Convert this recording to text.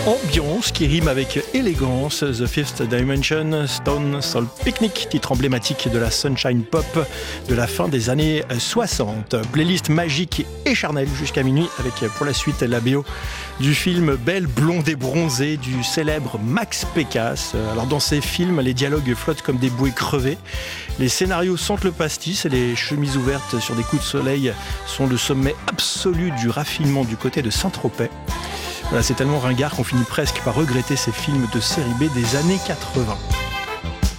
Ambiance qui rime avec élégance, The Fifth Dimension, Stone Soul Picnic, titre emblématique de la Sunshine Pop de la fin des années 60. Playlist magique et charnelle jusqu'à minuit avec pour la suite la BO du film Belle, blonde et bronzée du célèbre Max Pécasse. Alors dans ces films, les dialogues flottent comme des bouées crevées, les scénarios sentent le pastis et les chemises ouvertes sur des coups de soleil sont le sommet absolu du raffinement du côté de Saint-Tropez. Voilà, c'est tellement ringard qu'on finit presque par regretter ces films de série B des années 80.